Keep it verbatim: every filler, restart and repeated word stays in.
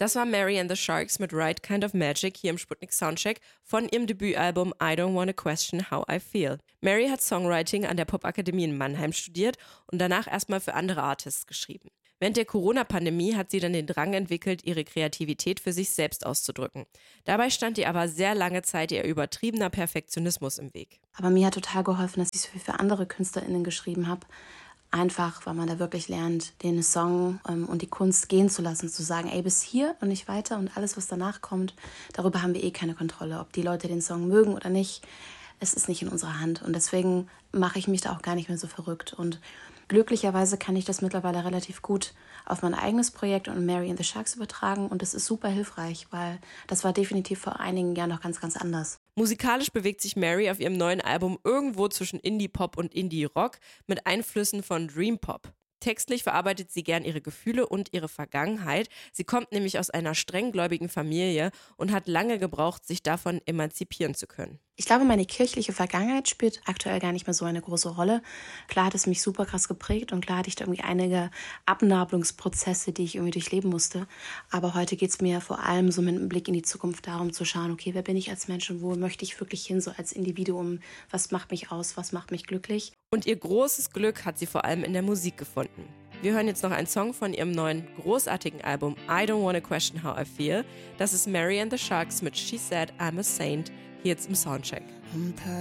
Das war Mary and the Sharks mit Right Kind of Magic hier im Sputnik Soundcheck von ihrem Debütalbum I Don't Wanna Question How I Feel. Mary hat Songwriting an der Popakademie in Mannheim studiert und danach erstmal für andere Artists geschrieben. Während der Corona-Pandemie hat sie dann den Drang entwickelt, ihre Kreativität für sich selbst auszudrücken. Dabei stand ihr aber sehr lange Zeit ihr übertriebener Perfektionismus im Weg. Aber mir hat total geholfen, dass ich so viel für andere KünstlerInnen geschrieben habe. Einfach, weil man da wirklich lernt, den Song ähm, und die Kunst gehen zu lassen, zu sagen, ey, bis hier und nicht weiter und alles, was danach kommt, darüber haben wir eh keine Kontrolle. Ob die Leute den Song mögen oder nicht, es ist nicht in unserer Hand. Und deswegen mache ich mich da auch gar nicht mehr so verrückt. Und glücklicherweise kann ich das mittlerweile relativ gut auf mein eigenes Projekt und Mary and the Sharks übertragen. Und das ist super hilfreich, weil das war definitiv vor einigen Jahren noch ganz, ganz anders. Musikalisch bewegt sich Mary auf ihrem neuen Album irgendwo zwischen Indie-Pop und Indie-Rock mit Einflüssen von Dream-Pop. Textlich verarbeitet sie gern ihre Gefühle und ihre Vergangenheit. Sie kommt nämlich aus einer strenggläubigen Familie und hat lange gebraucht, sich davon emanzipieren zu können. Ich glaube, meine kirchliche Vergangenheit spielt aktuell gar nicht mehr so eine große Rolle. Klar hat es mich super krass geprägt und klar hatte ich da irgendwie einige Abnabelungsprozesse, die ich irgendwie durchleben musste. Aber heute geht es mir vor allem so mit einem Blick in die Zukunft darum zu schauen, okay, wer bin ich als Mensch und wo möchte ich wirklich hin, so als Individuum? Was macht mich aus, was macht mich glücklich? Und ihr großes Glück hat sie vor allem in der Musik gefunden. Wir hören jetzt noch einen Song von ihrem neuen, großartigen Album I Don't Wanna Question How I Feel. Das ist Mary and the Sharks mit She Said I'm a Saint, hier jetzt im Soundcheck.